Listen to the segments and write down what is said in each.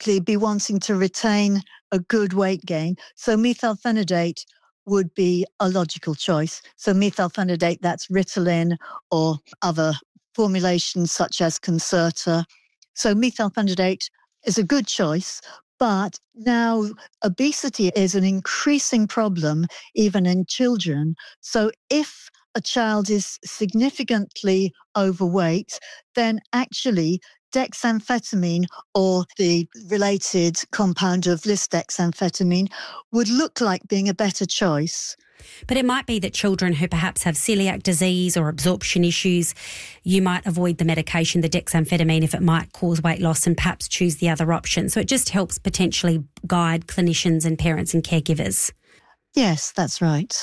typically be wanting to retain a good weight gain. So methylphenidate would be a logical choice. So methylphenidate, that's Ritalin or other formulations such as Concerta. So methylphenidate is a good choice, but now obesity is an increasing problem even in children. So if a child is significantly overweight, then actually dexamphetamine or the related compound of lisdexamphetamine would look like being a better choice. But it might be that children who perhaps have celiac disease or absorption issues, you might avoid the medication, the dexamphetamine, if it might cause weight loss, and perhaps choose the other option. So it just helps potentially guide clinicians and parents and caregivers. Yes, that's right.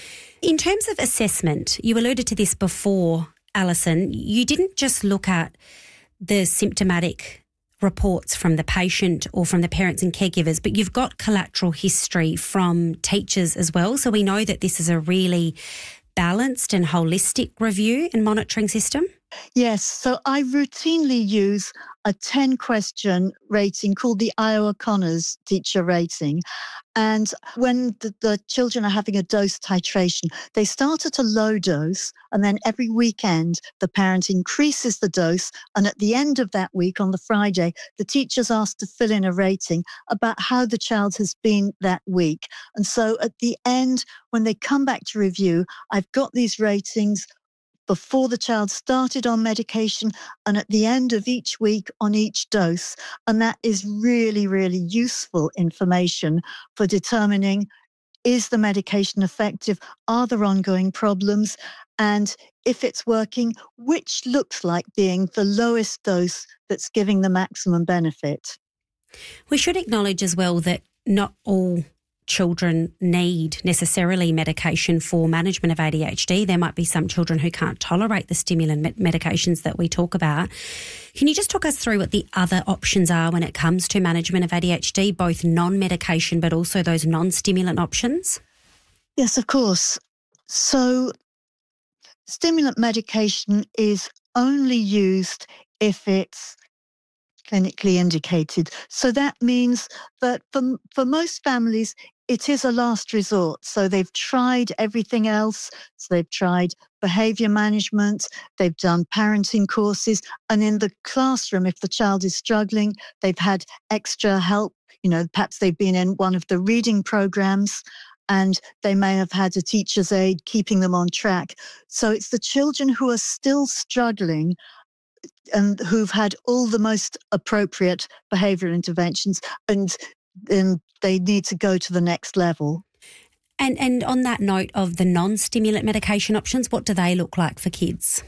In terms of assessment, you alluded to this before, Alison, you didn't just look at the symptomatic reports from the patient or from the parents and caregivers, but you've got collateral history from teachers as well. So we know that this is a really balanced and holistic review and monitoring system. Yes, so I routinely use a 10-question rating called the Iowa Connors teacher rating. And when the children are having a dose titration, they start at a low dose, and then every weekend the parent increases the dose. And at the end of that week, on the Friday, the teacher's asked to fill in a rating about how the child has been that week. And so at the end, when they come back to review, I've got these ratings before the child started on medication and at the end of each week on each dose. And that is really, really useful information for determining, is the medication effective? Are there ongoing problems? And if it's working, which looks like being the lowest dose that's giving the maximum benefit. We should acknowledge as well that not all children need necessarily medication for management of ADHD. There might be some children who can't tolerate the stimulant medications that we talk about. Can you just talk us through what the other options are when it comes to management of ADHD, both non-medication but also those non-stimulant options? Yes, of course. So stimulant medication is only used if it's clinically indicated. So that means that for most families, it is a last resort. So they've tried everything else. So they've tried behavior management, they've done parenting courses, and in the classroom, if the child is struggling, they've had extra help. Perhaps they've been in one of the reading programs and they may have had a teacher's aide keeping them on track. So it's the children who are still struggling and who've had all the most appropriate behavioural interventions, and then they need to go to the next level. And on that note of the non-stimulant medication options, what do they look like for kids?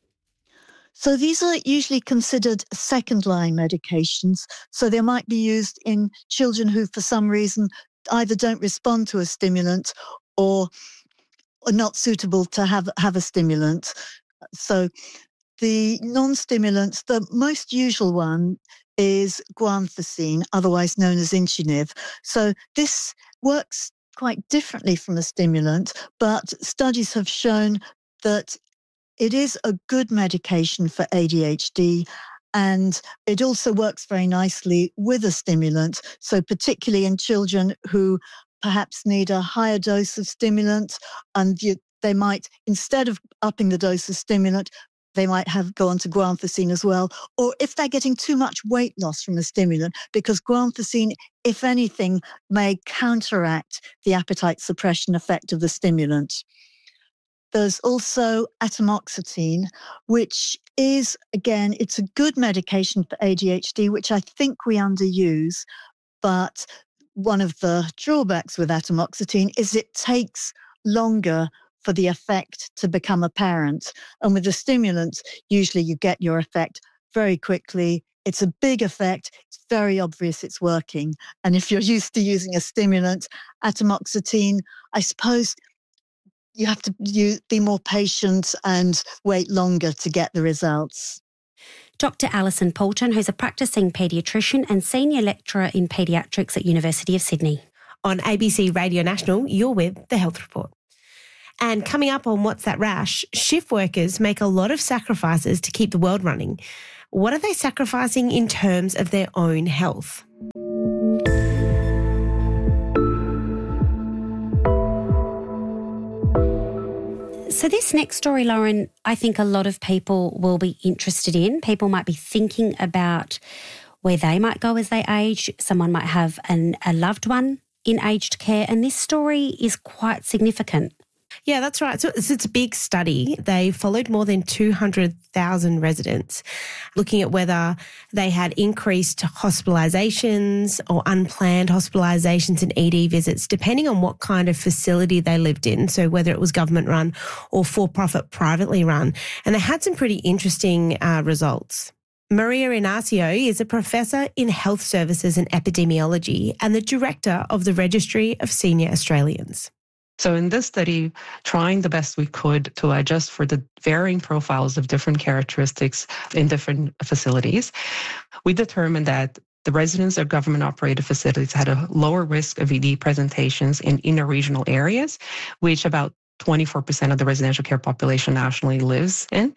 So these are usually considered second-line medications. So they might be used in children who, for some reason, either don't respond to a stimulant or are not suitable to have a stimulant. So the non-stimulants, the most usual one is guanfacine, otherwise known as Incuniv. So this works quite differently from the stimulant, but studies have shown that it is a good medication for ADHD, and it also works very nicely with a stimulant. So particularly in children who perhaps need a higher dose of stimulant, and they might, instead of upping the dose of stimulant, they might go on to guanfacine as well. Or if they're getting too much weight loss from the stimulant, because guanfacine, if anything, may counteract the appetite suppression effect of the stimulant. There's also atomoxetine, which is, again, it's a good medication for ADHD, which I think we underuse. But one of the drawbacks with atomoxetine is it takes longer for the effect to become apparent. And with the stimulant, usually you get your effect very quickly. It's a big effect. It's very obvious it's working. And if you're used to using a stimulant, atomoxetine, I suppose you have to be more patient and wait longer to get the results. Dr. Alison Poulton, who's a practicing paediatrician and senior lecturer in paediatrics at University of Sydney. On ABC Radio National, you're with The Health Report. And coming up on What's That Rash, shift workers make a lot of sacrifices to keep the world running. What are they sacrificing in terms of their own health? So this next story, Lauren, I think a lot of people will be interested in. People might be thinking about where they might go as they age. Someone might have a loved one in aged care, and this story is quite significant. Yeah, that's right. So it's a big study. They followed more than 200,000 residents, looking at whether they had increased hospitalisations or unplanned hospitalisations and ED visits, depending on what kind of facility they lived in, so whether it was government run or for-profit privately run. And they had some pretty interesting results. Maria Inacio is a professor in health services and epidemiology and the director of the Registry of Senior Australians. So in this study, trying the best we could to adjust for the varying profiles of different characteristics in different facilities, we determined that the residents of government-operated facilities had a lower risk of ED presentations in inner regional areas, which about 24% of the residential care population nationally lives in,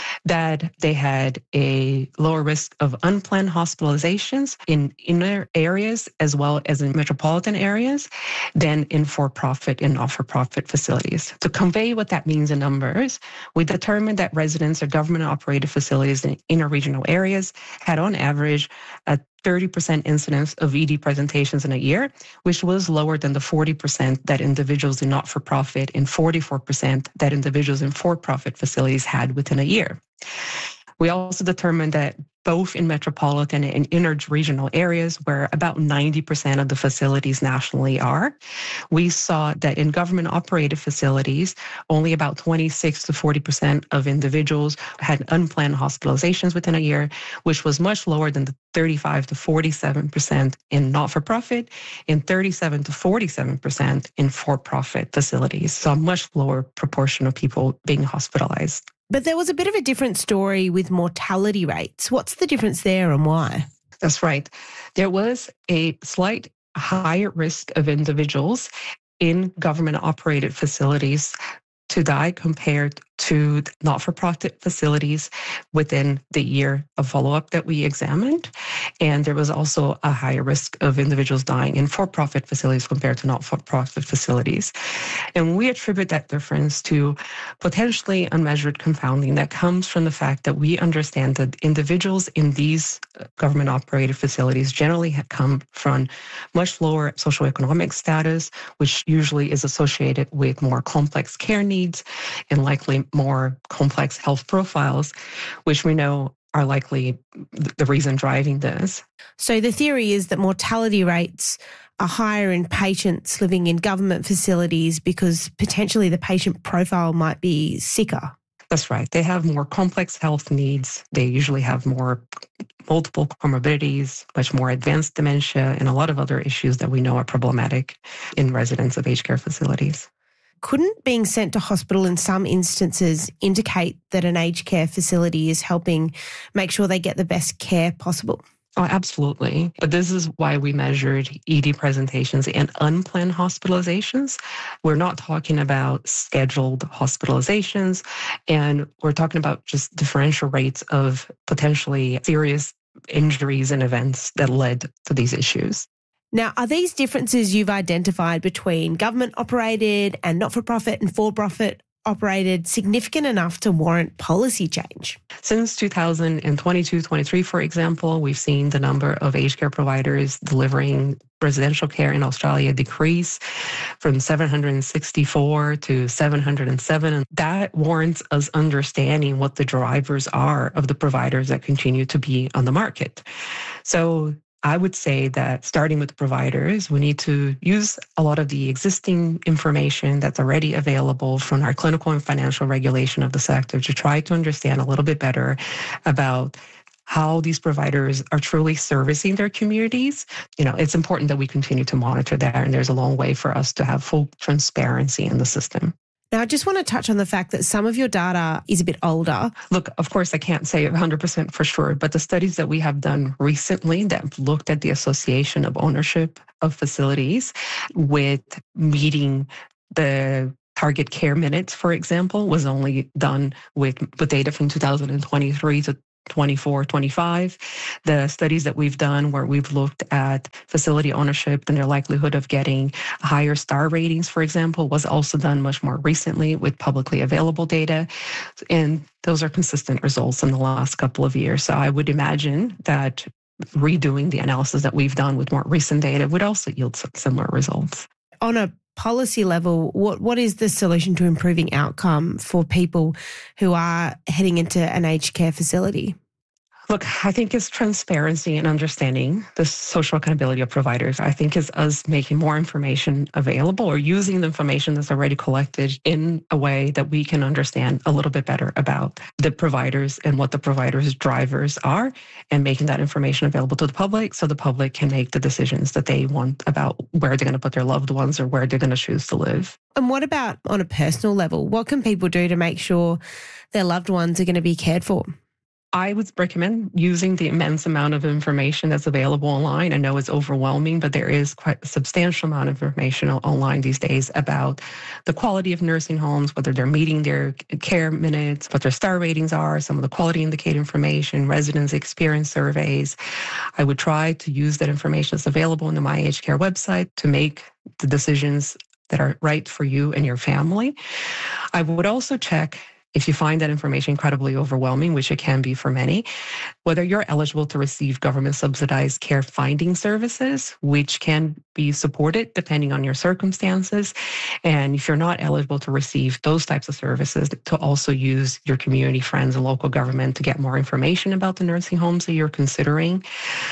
that they had a lower risk of unplanned hospitalizations in inner areas as well as in metropolitan areas than in for-profit and not-for-profit facilities. To convey what that means in numbers, we determined that residents of government-operated facilities in inner regional areas had on average a 30% incidence of ED presentations in a year, which was lower than the 40% that individuals in not-for-profit and 44% that individuals in for-profit facilities had within a year. We also determined that both in metropolitan and inner regional areas, where about 90% of the facilities nationally are, we saw that in government-operated facilities, only about 26 to 40% of individuals had unplanned hospitalizations within a year, which was much lower than the 35 to 47% in not-for-profit and 37 to 47% in for-profit facilities. So a much lower proportion of people being hospitalized. But there was a bit of a different story with mortality rates. What's the difference there and why? That's right. There was a slight higher risk of individuals in government-operated facilities to die compared to not-for-profit facilities within the year of follow-up that we examined. And there was also a higher risk of individuals dying in for-profit facilities compared to not-for-profit facilities. And we attribute that difference to potentially unmeasured confounding that comes from the fact that we understand that individuals in these government-operated facilities generally have come from much lower socioeconomic status, which usually is associated with more complex care needs and likely more complex health profiles, which we know are likely the reason driving this. So the theory is that mortality rates are higher in patients living in government facilities because potentially the patient profile might be sicker. That's right. They have more complex health needs. They usually have multiple comorbidities, much more advanced dementia, and a lot of other issues that we know are problematic in residents of aged care facilities. Couldn't being sent to hospital in some instances indicate that an aged care facility is helping make sure they get the best care possible? Oh, absolutely. But this is why we measured ED presentations and unplanned hospitalizations. We're not talking about scheduled hospitalizations, and we're talking about just differential rates of potentially serious injuries and events that led to these issues. Now, are these differences you've identified between government-operated and not-for-profit and for-profit operated significant enough to warrant policy change? Since 2022-23, for example, we've seen the number of aged care providers delivering residential care in Australia decrease from 764 to 707. And that warrants us understanding what the drivers are of the providers that continue to be on the market. So I would say that starting with providers, we need to use a lot of the existing information that's already available from our clinical and financial regulation of the sector to try to understand a little bit better about how these providers are truly servicing their communities. It's important that we continue to monitor that, and there's a long way for us to have full transparency in the system. Now, I just want to touch on the fact that some of your data is a bit older. Look, of course, I can't say 100% for sure, but the studies that we have done recently that looked at the association of ownership of facilities with meeting the target care minutes, for example, was only done with data from 2023 to 24, 25. The studies that we've done where we've looked at facility ownership and their likelihood of getting higher star ratings, for example, was also done much more recently with publicly available data. And those are consistent results in the last couple of years. So I would imagine that redoing the analysis that we've done with more recent data would also yield similar results. On a policy level, what is the solution to improving outcome for people who are heading into an aged care facility? Look, I think it's transparency and understanding the social accountability of providers. I think it's us making more information available or using the information that's already collected in a way that we can understand a little bit better about the providers and what the providers' drivers are, and making that information available to the public so the public can make the decisions that they want about where they're going to put their loved ones or where they're going to choose to live. And what about on a personal level? What can people do to make sure their loved ones are going to be cared for? I would recommend using the immense amount of information that's available online. I know it's overwhelming, but there is quite a substantial amount of information online these days about the quality of nursing homes, whether they're meeting their care minutes, what their star ratings are, some of the quality indicator information, residents' experience surveys. I would try to use that information that's available on the My Aged Care website to make the decisions that are right for you and your family. I would also check, if you find that information incredibly overwhelming, which it can be for many, whether you're eligible to receive government subsidized care finding services, which can be supported depending on your circumstances. And if you're not eligible to receive those types of services, to also use your community friends and local government to get more information about the nursing homes that you're considering.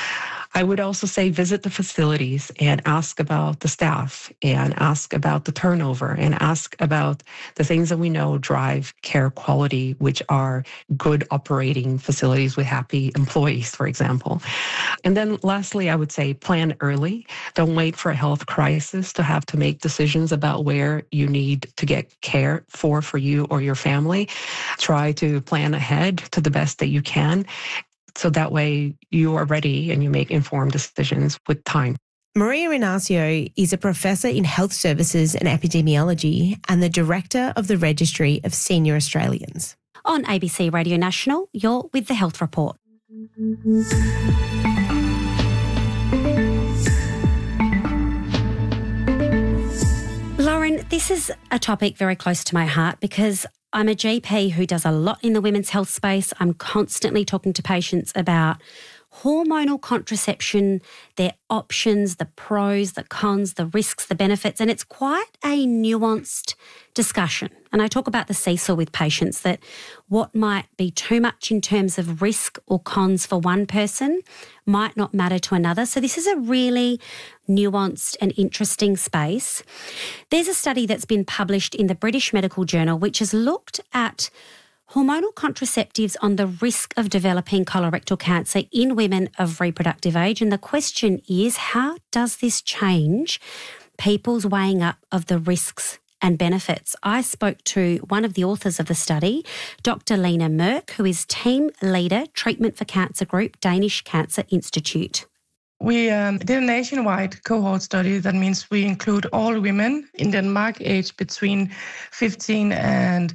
I would also say visit the facilities and ask about the staff and ask about the turnover and ask about the things that we know drive care quality, which are good operating facilities with happy employees, for example. And then lastly, I would say plan early. Don't wait for a health crisis to have to make decisions about where you need to get care for you or your family. Try to plan ahead to the best that you can, so that way you are ready and you make informed decisions with time. Maria Inacio is a professor in health services and epidemiology and the director of the Registry of Senior Australians. On ABC Radio National, you're with The Health Report. Lauren, this is a topic very close to my heart because I'm a GP who does a lot in the women's health space. I'm constantly talking to patients about hormonal contraception, their options, the pros, the cons, the risks, the benefits, and it's quite a nuanced discussion. And I talk about the seesaw with patients, that what might be too much in terms of risk or cons for one person might not matter to another. So this is a really nuanced and interesting space. There's a study that's been published in the British Medical Journal which has looked at hormonal contraceptives on the risk of developing colorectal cancer in women of reproductive age. And the question is, how does this change people's weighing up of the risks and benefits? I spoke to one of the authors of the study, Dr. Lena Merck, who is Team Leader, Treatment for Cancer Group, Danish Cancer Institute. We did a nationwide cohort study. That means we include all women in Denmark aged between 15 and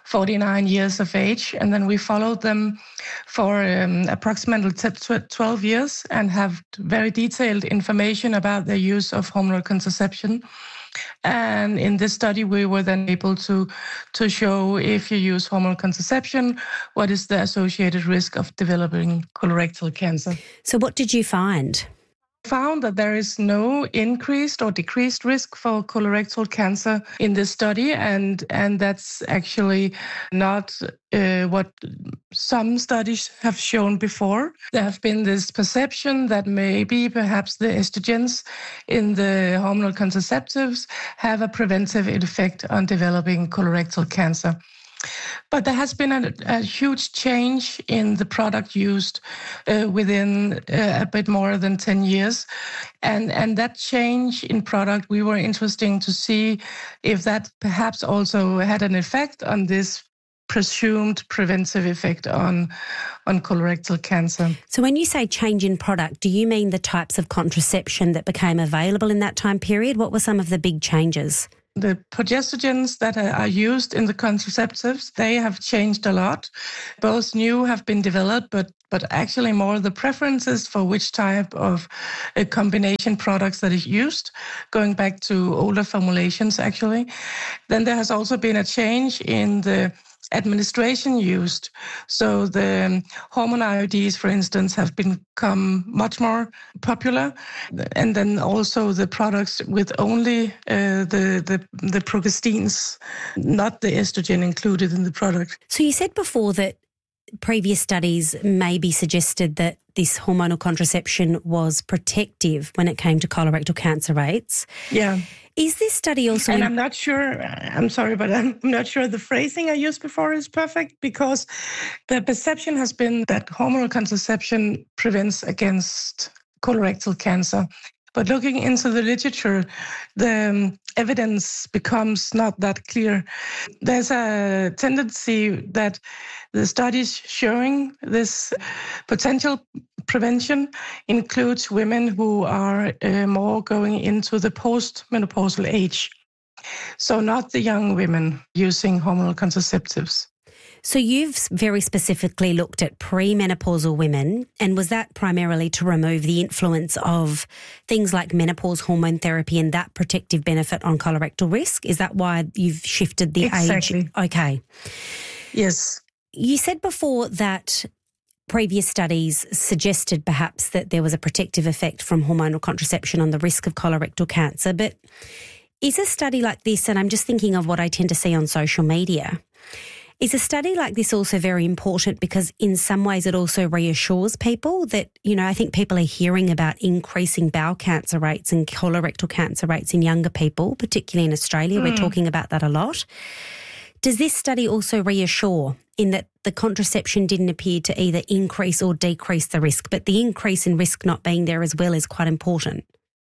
49 years of age. And then we followed them for approximately 12 years and have very detailed information about their use of hormonal contraception. And in this study, we were then able to show, if you use hormonal contraception, what is the associated risk of developing colorectal cancer. So what did you find? Found that there is no increased or decreased risk for colorectal cancer in this study, and that's actually not what some studies have shown before. There have been this perception that maybe perhaps the estrogens in the hormonal contraceptives have a preventive effect on developing colorectal cancer. But there has been a huge change in the product used within a bit more than 10 years. And that change in product, we were interested to see if that perhaps also had an effect on this presumed preventive effect on colorectal cancer. So when you say change in product, do you mean the types of contraception that became available in that time period? What were some of the big changes? the progestogens that are used in the contraceptives, they have changed a lot. Both new have been developed, but actually more the preferences for which type of combination products that is used, going back to older formulations actually. Then there has also been a change in the administration used. So the hormone IUDs, for instance, have become much more popular. And then also the products with only the progestins, not the estrogen included in the product. So you said before that previous studies maybe suggested that this hormonal contraception was protective when it came to colorectal cancer rates. Yeah. Is this study also... And I'm not sure, I'm sorry, but I'm not sure the phrasing I used before is perfect, because the perception has been that hormonal contraception prevents against colorectal cancer. But looking into the literature, the evidence becomes not that clear. There's a tendency that the studies showing this potential prevention includes women who are more going into the postmenopausal age. So not the young women using hormonal contraceptives. So you've very specifically looked at premenopausal women, and was that primarily to remove the influence of things like menopause hormone therapy and that protective benefit on colorectal risk? Is that why you've shifted the Exactly. age? Okay. Yes. You said before that previous studies suggested perhaps that there was a protective effect from hormonal contraception on the risk of colorectal cancer, but is a study like this, and I'm just thinking of what I tend to see on social media, is a study like this also very important because in some ways it also reassures people that, you know, I think people are hearing about increasing bowel cancer rates and colorectal cancer rates in younger people, particularly in Australia. We're talking about that a lot. Does this study also reassure in that the contraception didn't appear to either increase or decrease the risk, but the increase in risk not being there as well is quite important?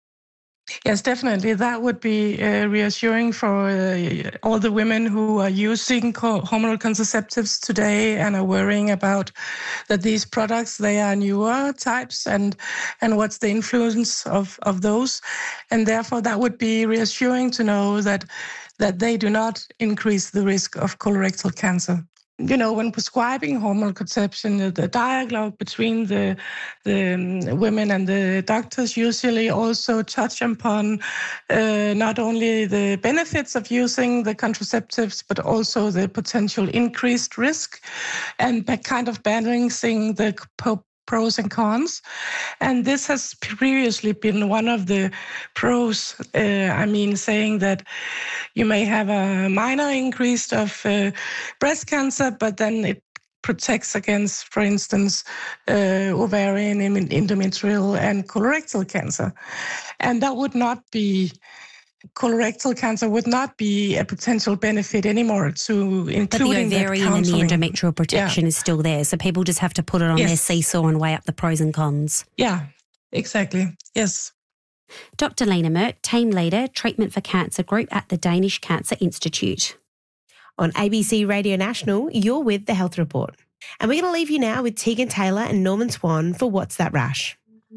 Yes, definitely. That would be reassuring for all the women who are using hormonal contraceptives today and are worrying about that these products, they are newer types and what's the influence of those. And therefore, that would be reassuring to know that they do not increase the risk of colorectal cancer. You know, when prescribing hormonal contraception, the dialogue between the women and the doctors usually also touch upon not only the benefits of using the contraceptives, but also the potential increased risk and kind of balancing the pros and cons. And this has previously been one of the pros, saying that you may have a minor increase of breast cancer, but then it protects against, for instance, ovarian, endometrial, and colorectal cancer. And that would not be... Colorectal cancer would not be a potential benefit anymore to including but the ovarian and the endometrial protection is still there. So people just have to put it on their seesaw and weigh up the pros and cons. Yeah, exactly. Yes. Dr. Line Mert, Team Leader, Treatment for Cancer Group at the Danish Cancer Institute. On ABC Radio National, you're with The Health Report. And we're going to leave you now with Tegan Taylor and Norman Swan for What's That Rash?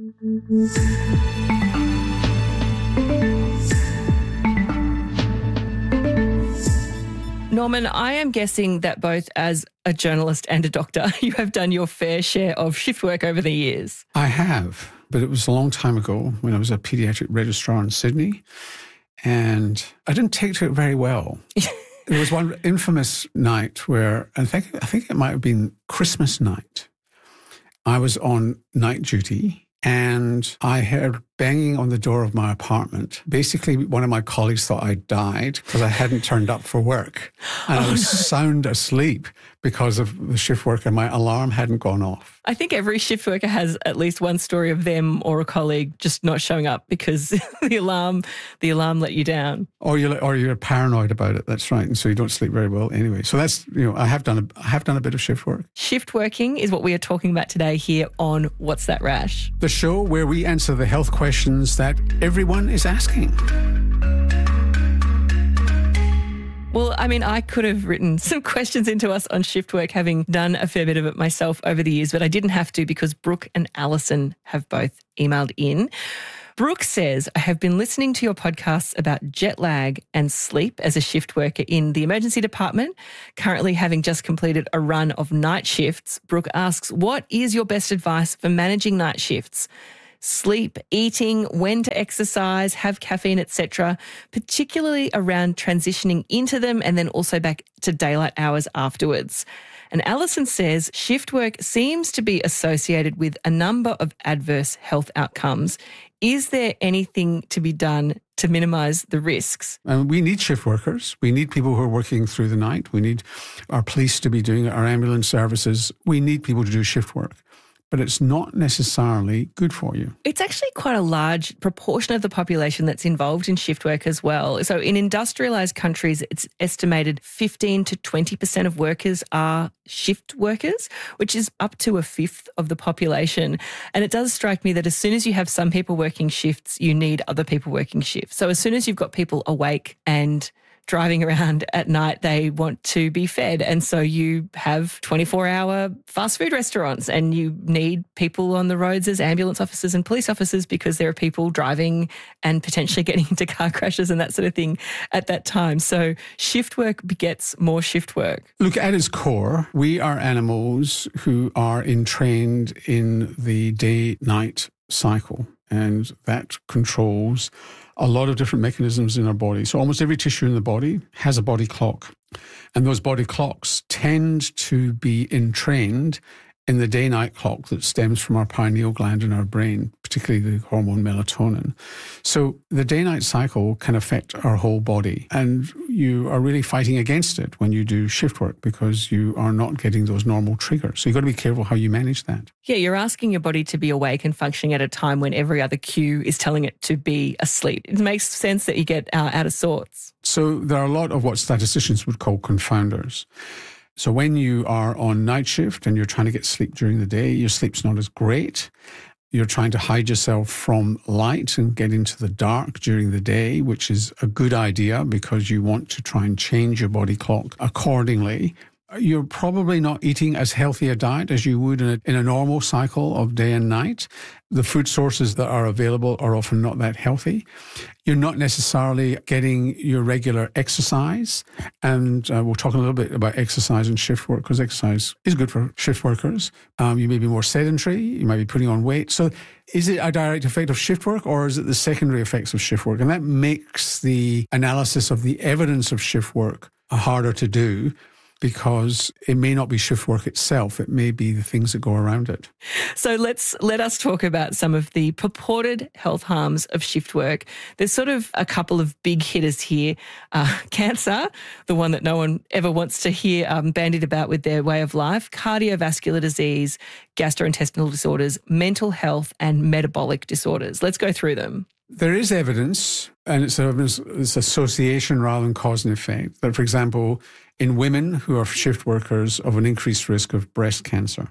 Norman, I am guessing that both as a journalist and a doctor, you have done your fair share of shift work over the years. I have, but it was a long time ago when I was a paediatric registrar in Sydney, and I didn't take to it very well. There was one infamous night where, I think it might have been Christmas night. I was on night duty and I heard banging on the door of my apartment. Basically, one of my colleagues thought I died because I hadn't turned up for work. And I was sound asleep because of the shift work and my alarm hadn't gone off. I think every shift worker has at least one story of them or a colleague just not showing up because the alarm let you down. Or you're paranoid about it. That's right. And so you don't sleep very well anyway. So that's, I have done a bit of shift work. Shift working is what we are talking about today here on What's That Rash? The show where we answer the health questions that everyone is asking. Well, I mean, I could have written some questions into us on shift work, having done a fair bit of it myself over the years, but I didn't have to because Brooke and Alison have both emailed in. Brooke says, I have been listening to your podcasts about jet lag and sleep as a shift worker in the emergency department. Currently having just completed a run of night shifts, Brooke asks, what is your best advice for managing night shifts? Sleep, eating, when to exercise, have caffeine, etc., particularly around transitioning into them and then also back to daylight hours afterwards. And Alison says shift work seems to be associated with a number of adverse health outcomes. Is there anything to be done to minimise the risks? We need shift workers. We need people who are working through the night. We need our police to be doing it, our ambulance services. We need people to do shift work. But it's not necessarily good for you. It's actually quite a large proportion of the population that's involved in shift work as well. So in industrialised countries, it's estimated 15 to 20% of workers are shift workers, which is up to a fifth of the population. And it does strike me that as soon as you have some people working shifts, you need other people working shifts. So as soon as you've got people awake and driving around at night, they want to be fed. And so you have 24-hour fast food restaurants and you need people on the roads as ambulance officers and police officers because there are people driving and potentially getting into car crashes and that sort of thing at that time. So shift work begets more shift work. Look, at its core, we are animals who are entrained in the day-night cycle, and that controls a lot of different mechanisms in our body. So almost every tissue in the body has a body clock. And those body clocks tend to be entrained in the day-night clock that stems from our pineal gland in our brain, particularly the hormone melatonin. So the day-night cycle can affect our whole body. And you are really fighting against it when you do shift work because you are not getting those normal triggers. So you've got to be careful how you manage that. Yeah, you're asking your body to be awake and functioning at a time when every other cue is telling it to be asleep. It makes sense that you get out of sorts. So there are a lot of what statisticians would call confounders. So when you are on night shift and you're trying to get sleep during the day, your sleep's not as great. You're trying to hide yourself from light and get into the dark during the day, which is a good idea because you want to try and change your body clock accordingly. You're probably not eating as healthy a diet as you would in a normal cycle of day and night. The food sources that are available are often not that healthy. You're not necessarily getting your regular exercise. And we'll talk a little bit about exercise and shift work because exercise is good for shift workers. You may be more sedentary. You might be putting on weight. So is it a direct effect of shift work or is it the secondary effects of shift work? And that makes the analysis of the evidence of shift work harder to do, because it may not be shift work itself. It may be the things that go around it. So let us talk about some of the purported health harms of shift work. There's sort of a couple of big hitters here. Cancer, the one that no one ever wants to hear bandied about with their way of life, cardiovascular disease, gastrointestinal disorders, mental health, and metabolic disorders. Let's go through them. There is evidence, and it's association rather than cause and effect, that, for example, in women who are shift workers, of an increased risk of breast cancer.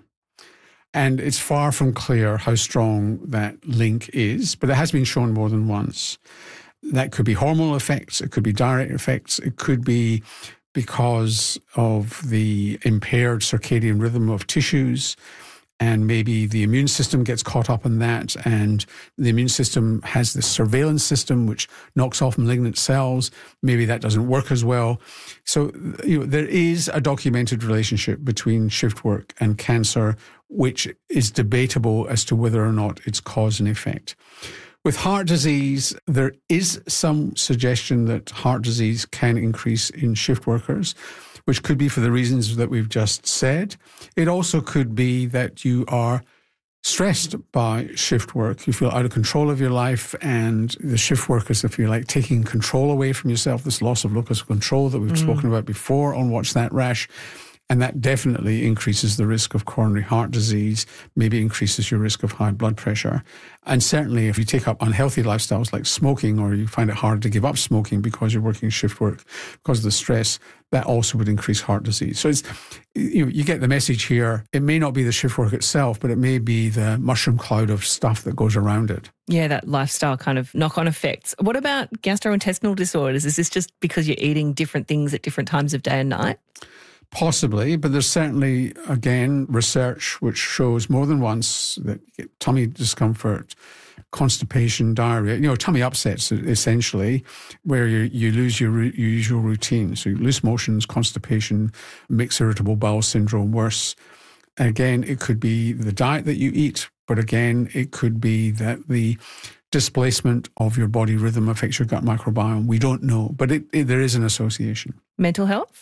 And it's far from clear how strong that link is, but it has been shown more than once. That could be hormonal effects, it could be direct effects, it could be because of the impaired circadian rhythm of tissues, and maybe the immune system gets caught up in that, and the immune system has this surveillance system which knocks off malignant cells. Maybe that doesn't work as well. So there is a documented relationship between shift work and cancer, which is debatable as to whether or not it's cause and effect. With heart disease, there is some suggestion that heart disease can increase in shift workers, which could be for the reasons that we've just said. It also could be that you are stressed by shift work. You feel out of control of your life, and the shift work is, if you like, taking control away from yourself, this loss of locus of control that we've spoken about before on Watch That Rash. And that definitely increases the risk of coronary heart disease, maybe increases your risk of high blood pressure. And certainly if you take up unhealthy lifestyles like smoking, or you find it hard to give up smoking because you're working shift work, because of the stress, that also would increase heart disease. So it's, you get the message here. It may not be the shift work itself, but it may be the mushroom cloud of stuff that goes around it. Yeah, that lifestyle kind of knock-on effects. What about gastrointestinal disorders? Is this just because you're eating different things at different times of day and night? Possibly, but there's certainly, again, research which shows more than once that you get tummy discomfort, constipation, diarrhea, tummy upsets essentially, where you lose your usual routine. So loose motions, constipation, mixed irritable bowel syndrome, worse. Again, it could be the diet that you eat, but again, it could be that the displacement of your body rhythm affects your gut microbiome. We don't know, but there is an association. Mental health?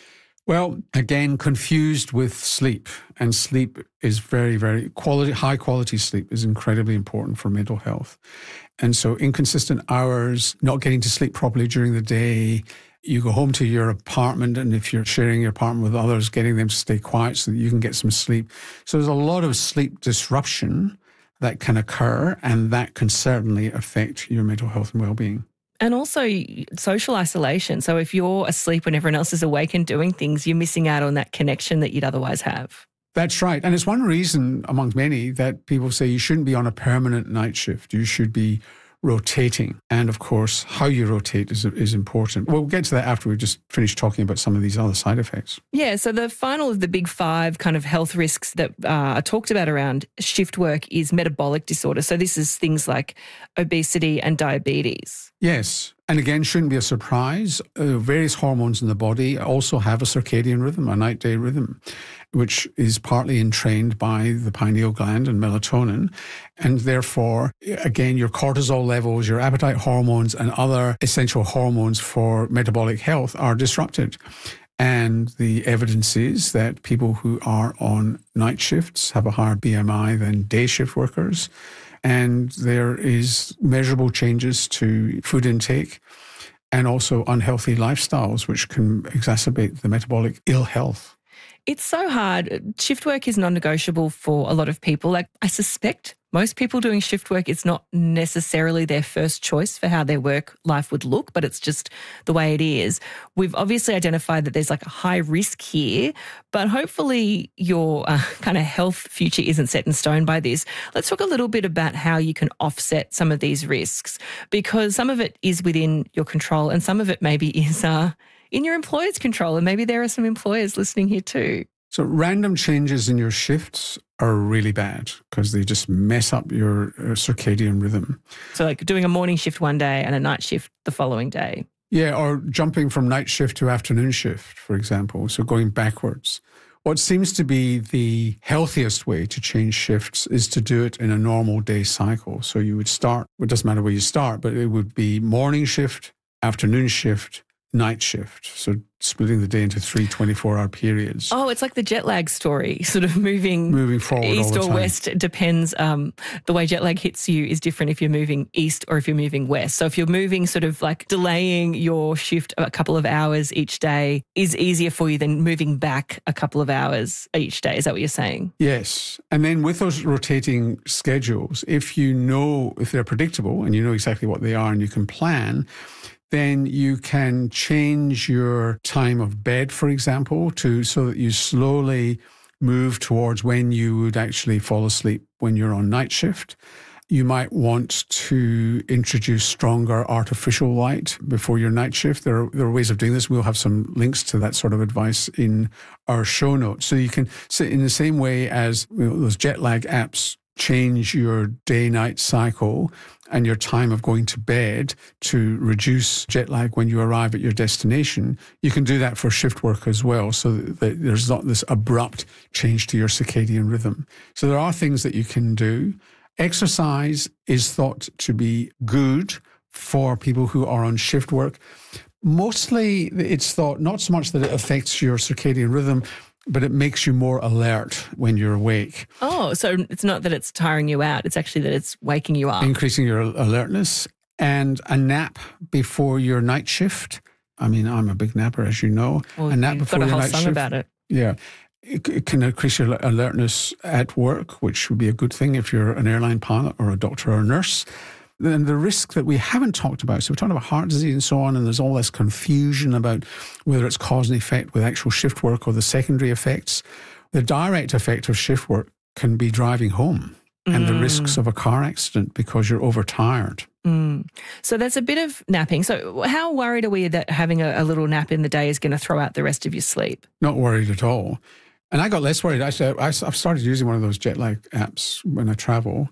Well, again, confused with sleep. And sleep is very, very high quality sleep is incredibly important for mental health. And so inconsistent hours, not getting to sleep properly during the day, you go home to your apartment, and if you're sharing your apartment with others, getting them to stay quiet so that you can get some sleep. So there's a lot of sleep disruption that can occur, and that can certainly affect your mental health and well-being. And also social isolation. So if you're asleep when everyone else is awake and doing things, you're missing out on that connection that you'd otherwise have. That's right. And it's one reason amongst many that people say you shouldn't be on a permanent night shift. You should be rotating. And of course, how you rotate is important. We'll get to that after we've just finished talking about some of these other side effects. Yeah, so the final of the big 5 kind of health risks that are talked about around shift work is metabolic disorder. So this is things like obesity and diabetes. Yes. And again, shouldn't be a surprise. Various hormones in the body also have a circadian rhythm, a night-day rhythm, which is partly entrained by the pineal gland and melatonin. And therefore, again, your cortisol levels, your appetite hormones, and other essential hormones for metabolic health are disrupted. And the evidence is that people who are on night shifts have a higher BMI than day shift workers. And there is measurable changes to food intake and also unhealthy lifestyles, which can exacerbate the metabolic ill health. It's so hard. Shift work is non-negotiable for a lot of people. Like, I suspect most people doing shift work, it's not necessarily their first choice for how their work life would look, but it's just the way it is. We've obviously identified that there's like a high risk here, but hopefully your kind of health future isn't set in stone by this. Let's talk a little bit about how you can offset some of these risks, because some of it is within your control and some of it maybe is in your employer's control, and maybe there are some employers listening here too. So random changes in your shifts are really bad because they just mess up your circadian rhythm. So like doing a morning shift one day and a night shift the following day. Yeah, or jumping from night shift to afternoon shift, for example, so going backwards. What seems to be the healthiest way to change shifts is to do it in a normal day cycle. So you would start, it doesn't matter where you start, but it would be morning shift, afternoon shift, night shift. So splitting the day into 3 24-hour periods. Oh, it's like the jet lag story, sort of moving forward east all the or time. west. It depends. The way jet lag hits you is different if you're moving east or if you're moving west. So if you're moving sort of like delaying your shift a couple of hours each day is easier for you than moving back a couple of hours each day. Is that what you're saying? Yes. And then with those rotating schedules, if they're predictable and you know exactly what they are and you can plan, then you can change your time of bed, for example, so that you slowly move towards when you would actually fall asleep when you're on night shift. You might want to introduce stronger artificial light before your night shift. There are ways of doing this. We'll have some links to that sort of advice in our show notes. So you can, in the same way as those jet lag apps change your day-night cycle and your time of going to bed to reduce jet lag when you arrive at your destination, you can do that for shift work as well, so that there's not this abrupt change to your circadian rhythm. So there are things that you can do. Exercise is thought to be good for people who are on shift work. Mostly it's thought not so much that it affects your circadian rhythm, but it makes you more alert when you're awake. Oh, so it's not that it's tiring you out. It's actually that it's waking you up. Increasing your alertness. And a nap before your night shift. I mean, I'm a big napper, as you know. Well, a nap before your night shift. Got a whole song about it. Yeah. It can increase your alertness at work, which would be a good thing if you're an airline pilot or a doctor or a nurse. Then the risk that we haven't talked about, so we're talking about heart disease and so on, and there's all this confusion about whether it's cause and effect with actual shift work or the secondary effects. The direct effect of shift work can be driving home. and the risks of a car accident because you're overtired. So that's a bit of napping. So how worried are we that having a little nap in the day is going to throw out the rest of your sleep? Not worried at all. And I got less worried. I've started using one of those jet lag apps when I travel,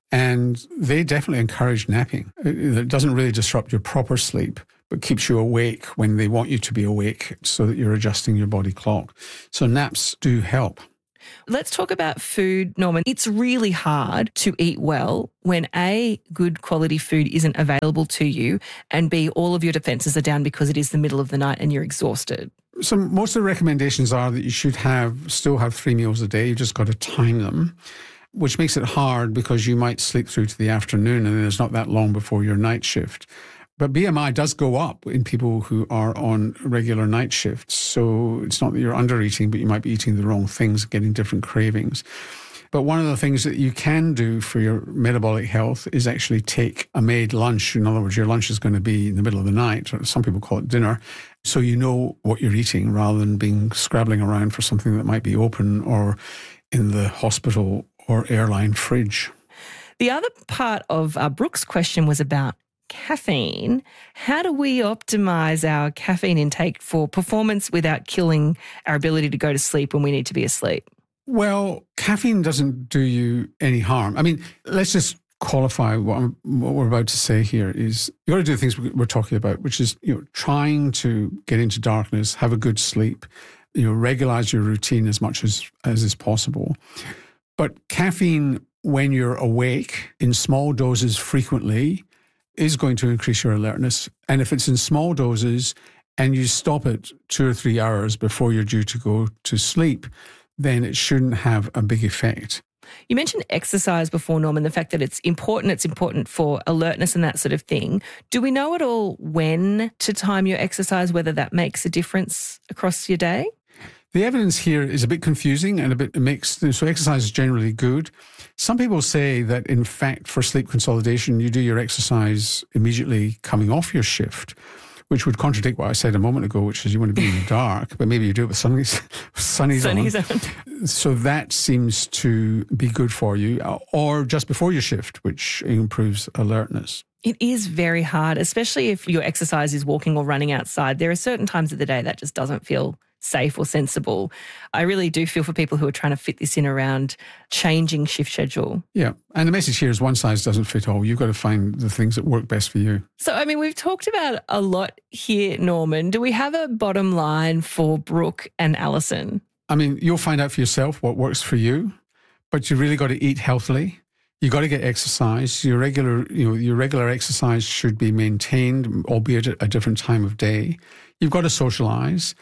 and they definitely encourage napping. It doesn't really disrupt your proper sleep, but keeps you awake when they want you to be awake so that you're adjusting your body clock. So naps do help. Let's talk about food, Norman. It's really hard to eat well when A, good quality food isn't available to you, and B, all of your defences are down because it is the middle of the night and you're exhausted. So most of the recommendations are that you should still have 3 meals a day. You've just got to time them, which makes it hard because you might sleep through to the afternoon and it's not that long before your night shift. But BMI does go up in people who are on regular night shifts. So it's not that you're under eating, but you might be eating the wrong things, getting different cravings. But one of the things that you can do for your metabolic health is actually take a made lunch. In other words, your lunch is going to be in the middle of the night, or some people call it dinner, so you know what you're eating rather than being scrabbling around for something that might be open or in the hospital or airline fridge. The other part of Brooke's question was about caffeine. How do we optimize our caffeine intake for performance without killing our ability to go to sleep when we need to be asleep? Well, caffeine doesn't do you any harm. I mean, let's just qualify what we're about to say here is you got to do the things we're talking about, which is, trying to get into darkness, have a good sleep, regularize your routine as much as is possible. But caffeine, when you're awake in small doses frequently, is going to increase your alertness. And if it's in small doses and you stop it 2 or 3 hours before you're due to go to sleep, then it shouldn't have a big effect. You mentioned exercise before, Norman, the fact that it's important for alertness and that sort of thing. Do we know at all when to time your exercise, whether that makes a difference across your day? The evidence here is a bit confusing and a bit mixed. So exercise is generally good. Some people say that, in fact, for sleep consolidation, you do your exercise immediately coming off your shift, which would contradict what I said a moment ago, which is you want to be in the dark, but maybe you do it with sunnies on. So that seems to be good for you, or just before your shift, which improves alertness. It is very hard, especially if your exercise is walking or running outside. There are certain times of the day that just doesn't feel safe or sensible. I really do feel for people who are trying to fit this in around changing shift schedule. Yeah. And the message here is one size doesn't fit all. You've got to find the things that work best for you. So, I mean, we've talked about a lot here, Norman. Do we have a bottom line for Brooke and Alison? I mean, you'll find out for yourself what works for you, but you really got to eat healthily. You got to get exercise. Your regular exercise should be maintained, albeit at a different time of day. You've got to socialize.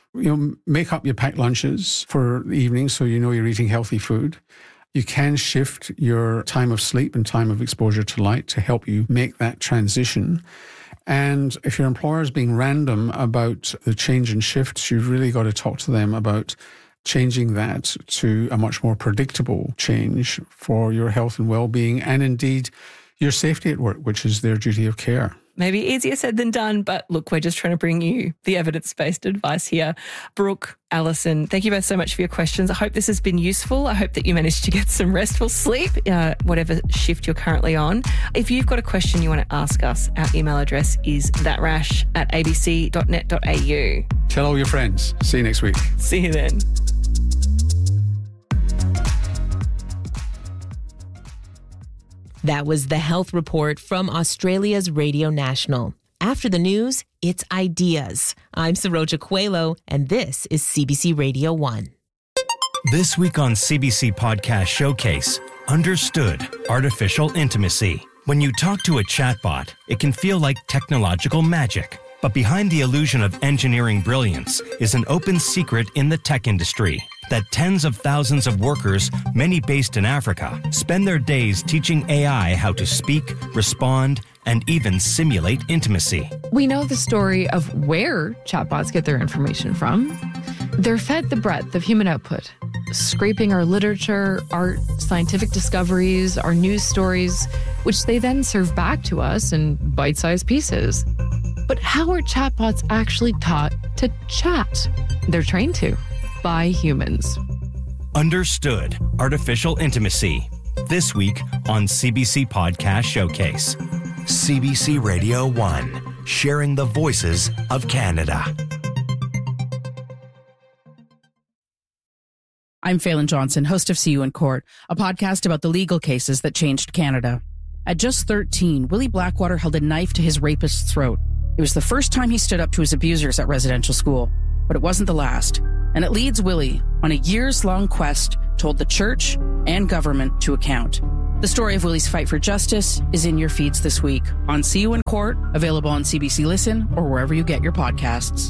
Make up your packed lunches for the evening so you know you're eating healthy food. You can shift your time of sleep and time of exposure to light to help you make that transition. And if your employer is being random about the change in shifts, you've really got to talk to them about changing that to a much more predictable change for your health and well-being and indeed your safety at work, which is their duty of care. Maybe easier said than done, but look, we're just trying to bring you the evidence-based advice here. Brooke, Alison, thank you both so much for your questions. I hope this has been useful. I hope that you managed to get some restful sleep, whatever shift you're currently on. If you've got a question you want to ask us, our email address is thatrash@abc.net.au. Tell all your friends. See you next week. See you then. That was the Health Report from Australia's Radio National. After the news, it's ideas. I'm Saroja Coelho, and this is CBC Radio 1. This week on CBC Podcast Showcase, Understood Artificial Intimacy. When you talk to a chatbot, it can feel like technological magic. But behind the illusion of engineering brilliance is an open secret in the tech industry that tens of thousands of workers, many based in Africa, spend their days teaching AI how to speak, respond, and even simulate intimacy. We know the story of where chatbots get their information from. They're fed the breadth of human output, scraping our literature, art, scientific discoveries, our news stories, which they then serve back to us in bite-sized pieces. But how are chatbots actually taught to chat? They're trained to by humans. Understood Artificial Intimacy. This week on CBC Podcast Showcase. CBC Radio 1, sharing the voices of Canada. I'm Phelan Johnson, host of See You in Court, a podcast about the legal cases that changed Canada. At just 13, Willie Blackwater held a knife to his rapist's throat. It was the first time he stood up to his abusers at residential school, but it wasn't the last. And it leads Willie on a years-long quest to hold the church and government to account. The story of Willie's fight for justice is in your feeds this week on See You in Court, available on CBC Listen or wherever you get your podcasts.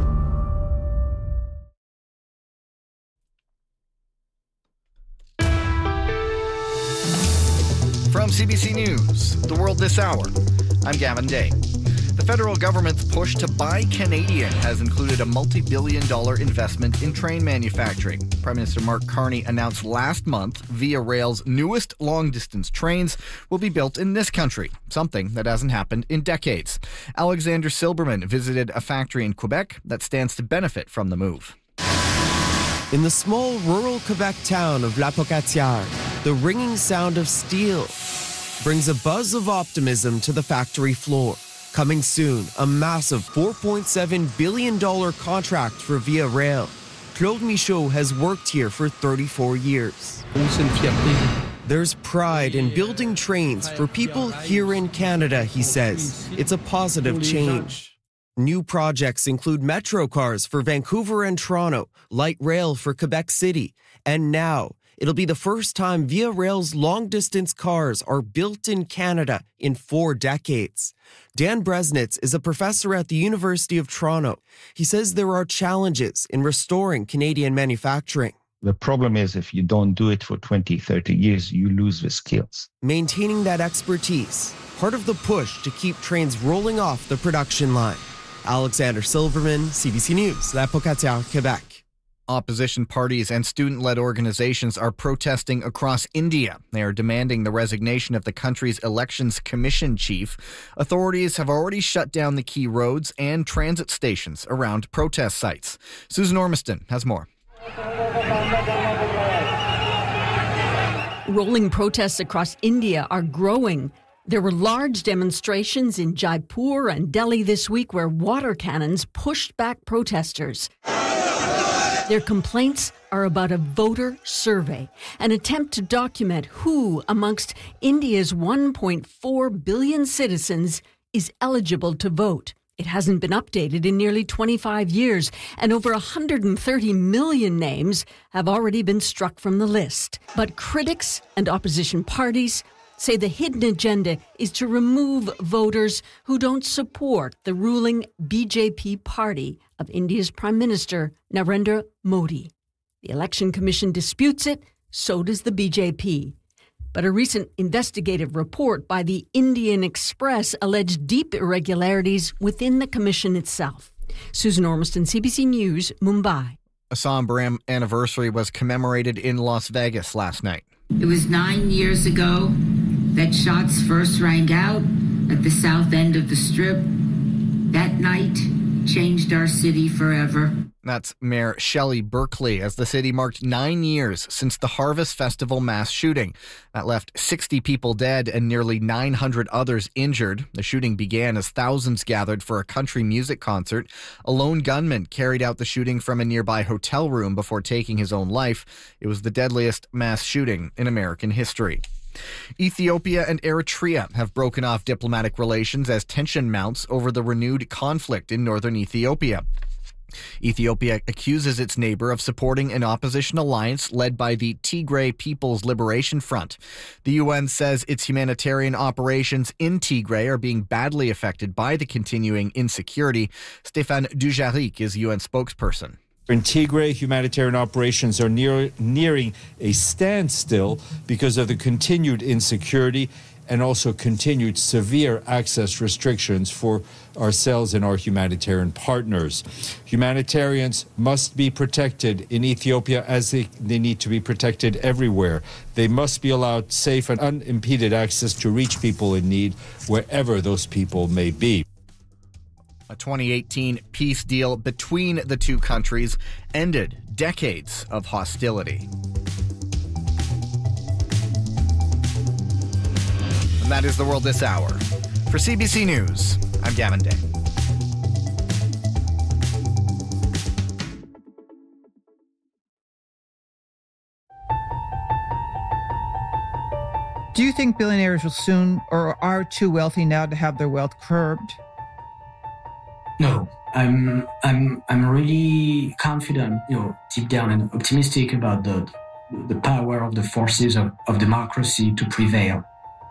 From CBC News, The World This Hour, I'm Gavin Day. The federal government's push to buy Canadian has included a multi-billion-dollar investment in train manufacturing. Prime Minister Mark Carney announced last month Via Rail's newest long-distance trains will be built in this country, something that hasn't happened in decades. Alexander Silberman visited a factory in Quebec that stands to benefit from the move. In the small rural Quebec town of La Pocatière, the ringing sound of steel brings a buzz of optimism to the factory floor. Coming soon, a massive $4.7 billion contract for Via Rail. Claude Michaud has worked here for 34 years. There's pride in building trains for people here in Canada, he says. It's a positive change. New projects include metro cars for Vancouver and Toronto, light rail for Quebec City, and now it'll be the first time Via Rail's long-distance cars are built in Canada in 4 decades. Dan Bresnitz is a professor at the University of Toronto. He says there are challenges in restoring Canadian manufacturing. The problem is if you don't do it for 20, 30 years, you lose the skills. Maintaining that expertise, part of the push to keep trains rolling off the production line. Alexander Silverman, CBC News, La Pocatière, Quebec. Opposition parties and student-led organizations are protesting across India. They are demanding the resignation of the country's elections commission chief. Authorities have already shut down the key roads and transit stations around protest sites. Susan Ormiston has more. Rolling protests across India are growing. There were large demonstrations in Jaipur and Delhi this week where water cannons pushed back protesters. Their complaints are about a voter survey, an attempt to document who amongst India's 1.4 billion citizens is eligible to vote. It hasn't been updated in nearly 25 years, and over 130 million names have already been struck from the list. But critics and opposition parties say the hidden agenda is to remove voters who don't support the ruling BJP party of India's Prime Minister Narendra Modi. The Election Commission disputes it, so does the BJP. But a recent investigative report by the Indian Express alleged deep irregularities within the commission itself. Susan Ormiston, CBC News, Mumbai. A somber anniversary was commemorated in Las Vegas last night. It was 9 years ago that shots first rang out at the south end of the Strip. That night changed our city forever. That's Mayor Shelley Berkeley as the city marked 9 years since the Harvest Festival mass shooting. That left 60 people dead and nearly 900 others injured. The shooting began as thousands gathered for a country music concert. A lone gunman carried out the shooting from a nearby hotel room before taking his own life. It was the deadliest mass shooting in American history. Ethiopia and Eritrea have broken off diplomatic relations as tension mounts over the renewed conflict in northern Ethiopia. Ethiopia accuses its neighbor of supporting an opposition alliance led by the Tigray People's Liberation Front. The UN says its humanitarian operations in Tigray are being badly affected by the continuing insecurity. Stéphane Dujarric is UN spokesperson. In Tigray, humanitarian operations are nearing a standstill because of the continued insecurity and also continued severe access restrictions for ourselves and our humanitarian partners. Humanitarians must be protected in Ethiopia as they need to be protected everywhere. They must be allowed safe and unimpeded access to reach people in need wherever those people may be. A 2018 peace deal between the two countries ended decades of hostility. that is The World This Hour. For CBC News, I'm Gavin Day. Do you think billionaires will soon or are too wealthy now to have their wealth curbed? No, I'm really confident, deep down and optimistic about the power of the forces of democracy to prevail.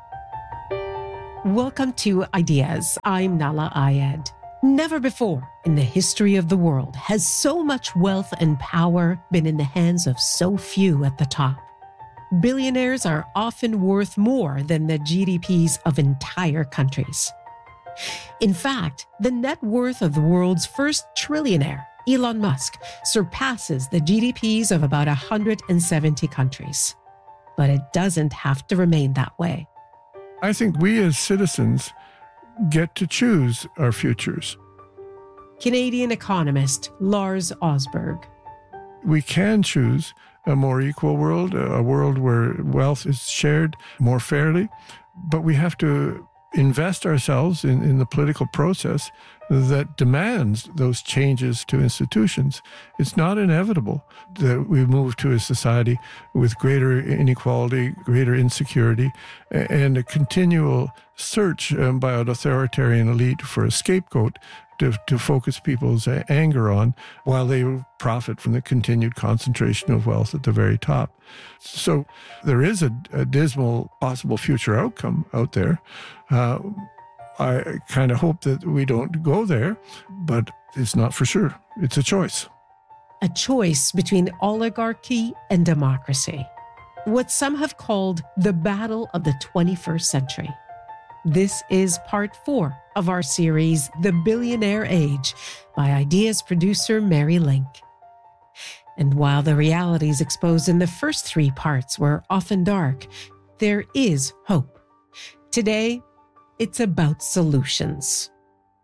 Welcome to Ideas. I'm Nala Ayed. Never before in the history of the world has so much wealth and power been in the hands of so few at the top. Billionaires are often worth more than the GDPs of entire countries. In fact, the net worth of the world's first trillionaire, Elon Musk, surpasses the GDPs of about 170 countries. But it doesn't have to remain that way. I think we as citizens get to choose our futures. Canadian economist Lars Osberg. We can choose a more equal world, a world where wealth is shared more fairly, but we have to invest ourselves in the political process that demands those changes to institutions. It's not inevitable that we move to a society with greater inequality, greater insecurity, and a continual search by an authoritarian elite for a scapegoat to focus people's anger on while they profit from the continued concentration of wealth at the very top. So there is a dismal possible future outcome out there. I kind of hope that we don't go there, but it's not for sure. It's a choice. A choice between oligarchy and democracy. What some have called the battle of the 21st century. This is part 4 of our series, The Billionaire Age, by Ideas producer Mary Link. And while the realities exposed in the first 3 parts were often dark, there is hope. Today, it's about solutions.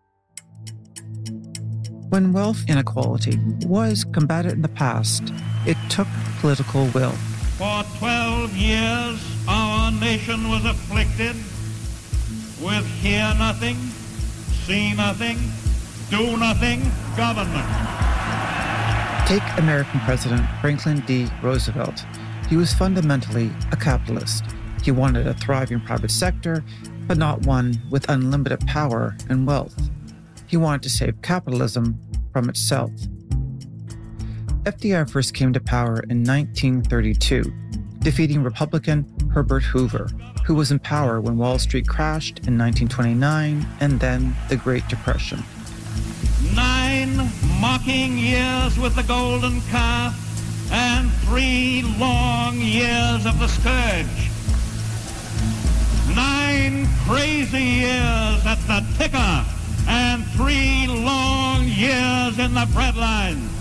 When wealth inequality was combated in the past, it took political will. For 12 years, our nation was afflicted with hear nothing, see nothing, do nothing government. Take American President Franklin D. Roosevelt. He was fundamentally a capitalist. He wanted a thriving private sector, but not one with unlimited power and wealth. He wanted to save capitalism from itself. FDR first came to power in 1932, defeating Republican Herbert Hoover, who was in power when Wall Street crashed in 1929 and then the Great Depression. 9 mocking years with the golden calf and 3 long years of the scourge. 9 crazy years at the ticker and 3 long years in the breadline.